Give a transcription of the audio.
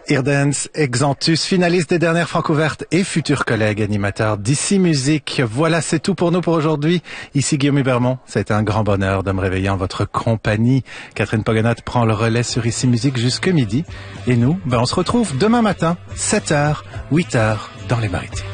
Irdens Exantus, finaliste des dernières Francouvertes et futur collègue animateur d'Ici Musique. Voilà, c'est tout pour nous pour aujourd'hui. Ici Guillaume Hubermont, ça a été un grand bonheur de me réveiller en votre compagnie. Catherine Pogonat prend le relais sur Ici Musique jusque midi. Et nous, on se retrouve demain matin, 7h, 8h, dans les Maritimes.